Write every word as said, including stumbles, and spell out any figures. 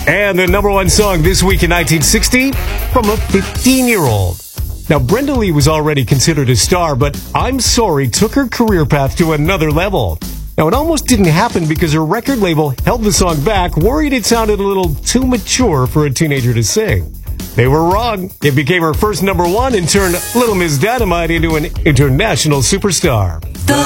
And the number one song this week in nineteen sixty from a fifteen-year-old. Now, Brenda Lee was already considered a star, but I'm Sorry took her career path to another level. Now, it almost didn't happen because her record label held the song back, worried it sounded a little too mature for a teenager to sing. They were wrong. It became her first number one and turned Little Miss Dynamite into an international superstar.